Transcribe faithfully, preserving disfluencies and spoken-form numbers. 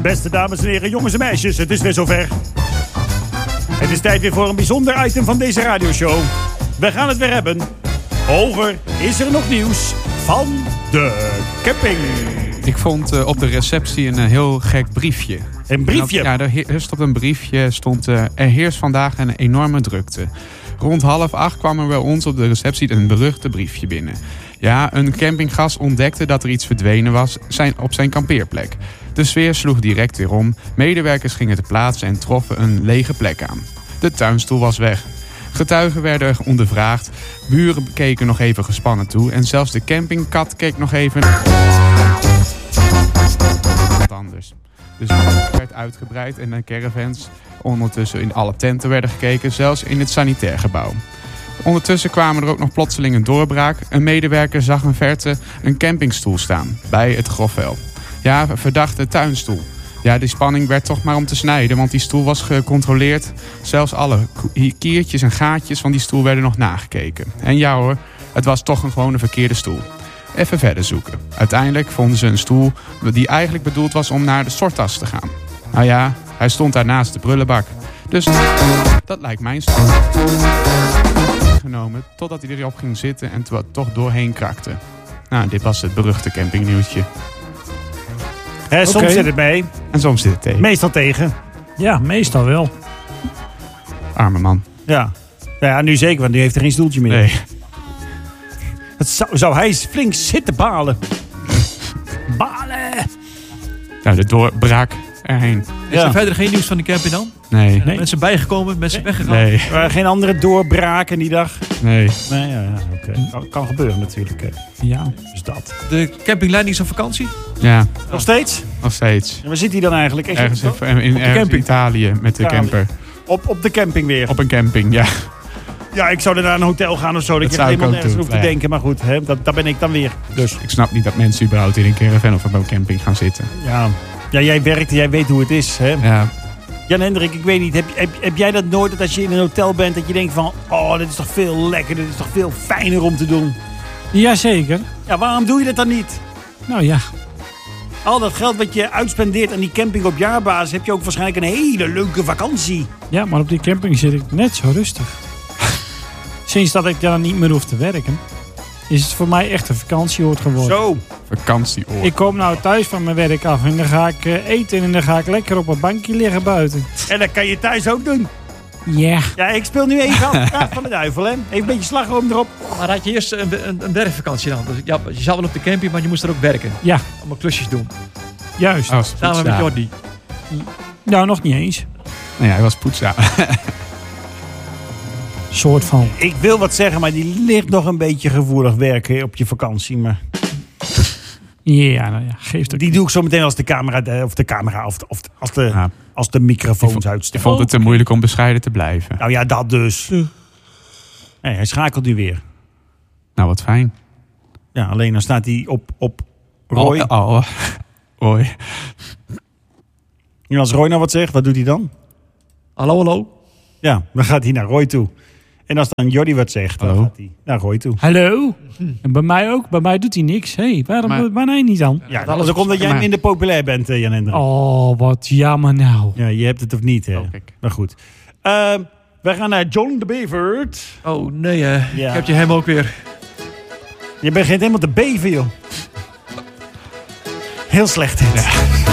Beste dames en heren, jongens en meisjes, het is weer zover. Het is tijd weer voor een bijzonder item van deze radioshow. We gaan het weer hebben over Is er nog nieuws van de camping? Ik vond uh, op de receptie een uh, heel gek briefje. Een briefje? Op, ja, er, he- er stond een briefje. Stond, uh, er heerst vandaag een enorme drukte. Rond half acht kwam er bij ons op de receptie een beruchte briefje binnen. Ja, een campinggast ontdekte dat er iets verdwenen was zijn, op zijn kampeerplek. De sfeer sloeg direct weer om. Medewerkers gingen ter plaatse en troffen een lege plek aan. De tuinstoel was weg. Getuigen werden ondervraagd. Buren keken nog even gespannen toe. En zelfs de campingkat keek nog even... wat anders. Dus het werd uitgebreid en de caravans ondertussen in alle tenten werden gekeken. Zelfs in het sanitair gebouw. Ondertussen kwamen er ook nog plotseling een doorbraak. Een medewerker zag in verte een campingstoel staan bij het grofvel. Ja, verdachte tuinstoel. Ja, die spanning werd toch maar om te snijden, want die stoel was gecontroleerd. Zelfs alle kiertjes en gaatjes van die stoel werden nog nagekeken. En ja hoor, het was toch een gewone verkeerde stoel. Even verder zoeken. Uiteindelijk vonden ze een stoel die eigenlijk bedoeld was om naar de storttas te gaan. Nou ja, hij stond daar naast de prullenbak. Dus dat lijkt mijn stoel. Genomen totdat hij erop ging zitten en er toch doorheen krakte. Nou, dit was het beruchte campingnieuwtje. He, soms Okay. zit het mee, En soms zit het tegen. meestal tegen. Ja, meestal wel. Arme man. Ja. Nou ja, nu zeker, want nu heeft er geen stoeltje meer. Nee. Het zou, zou hij flink zitten balen. Balen! Nou, de doorbraak erheen. Is Ja. er verder geen nieuws van de camping dan? Nee. Nee. Mensen bijgekomen, mensen weggegaan? Nee. Er waren geen andere doorbraken die dag. Nee. Nee, ja, ja oké. Kan, kan gebeuren natuurlijk. Hè. Ja. Dus dat. De campingleiding is op vakantie? Ja, Nog steeds? nog steeds. Ja, waar zit hij dan eigenlijk? Echt Ergens op, in, in, ergens in camping. Italië met de Italië. camper. op, op de camping weer. Op een camping, ja. Ja, ik zou er naar een hotel gaan of zo. Dat, Dat je zou er ik helemaal ook nergens doen, hoeft te ja. denken. Maar goed, hè, dat, dat ben ik dan weer. Dus Ik snap niet dat mensen überhaupt in een caravan of op een camping gaan zitten. ja. Ja, jij werkt en jij weet hoe het is. Hè? Ja, Jan Hendrik, ik weet niet. Heb, heb, heb jij dat nooit dat als je in een hotel bent dat je denkt van... Oh, dit is toch veel lekker. Dit is toch veel fijner om te doen. Jazeker. Ja, waarom doe je dat dan niet? Nou ja. Al dat geld wat je uitspendeert aan die camping op jaarbasis... heb je ook waarschijnlijk een hele leuke vakantie. Ja, maar op die camping zit ik net zo rustig. Sinds dat ik daar niet meer hoef te werken, is het voor mij echt een vakantieoord geworden. Zo. vakantieoord. Ik kom nou thuis van mijn werk af en dan ga ik eh, eten en dan ga ik lekker op een bankje liggen buiten. En dat kan je thuis ook doen. Ja. Ja, ik speel nu even advocaat van de duivel, hè. Even een beetje slagroom erop. Maar had je eerst een, een, een werkvakantie dan? Dus, ja, je zat wel op de camping, maar je moest er ook werken. Ja, Allemaal klusjes doen. juist. Hij was Samen met poetsdagen. Jordi. Nou, nog niet eens. Nee, hij was poetsdagen. Soort van. Ik wil wat zeggen, maar die ligt nog een beetje gevoelig werken op je vakantie. Maar Ja, nou ja, geeft ook. die doe ik zo meteen als de camera, de- of de camera, of de, of de- als, de, Ja. als de microfoons Ik uitstellen. vond het te moeilijk om bescheiden te blijven. Nou ja, dat dus. Nee, hij schakelt nu weer. Nou, wat fijn. Ja, alleen dan staat hij op, op Roy. Oh, oh, oh. Hoi. En als Roy nou wat zegt, wat doet hij dan? Hallo, hallo. Ja, dan gaat hij naar Roy toe. En als dan Jordi wat zegt, dan Hallo? gaat hij naar Roy toe. Hallo? En bij mij ook. Bij mij doet hij niks. Hé, hey, waarom Maar- bij mij niet dan? Ja, dat dat is komt omdat jij maar- minder populair bent, eh, Jan Hendrik. Oh, wat jammer nou. Ja, je hebt het of niet, hè? Oh, kijk. Maar goed. Uh, wij gaan naar John de Bevert. Oh nee, hè. Ja. Ik heb je hem ook weer. Je begint helemaal te beven, joh. Heel slecht, dit.